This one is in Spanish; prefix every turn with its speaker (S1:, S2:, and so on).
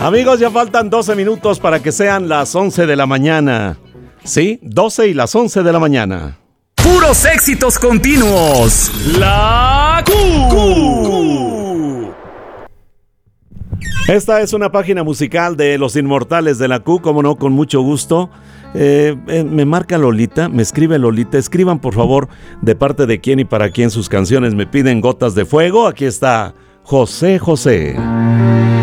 S1: Amigos, ya faltan 12 minutos para que sean las 11 de la mañana. Sí, 12 y las 11 de la mañana.
S2: Puros éxitos continuos. La Q.
S1: Esta es una página musical de Los Inmortales de la Q, como no, con mucho gusto. Me marca Lolita, me escribe Lolita. Escriban por favor de parte de quién y para quién sus canciones me piden Gotas de Fuego. Aquí está José José.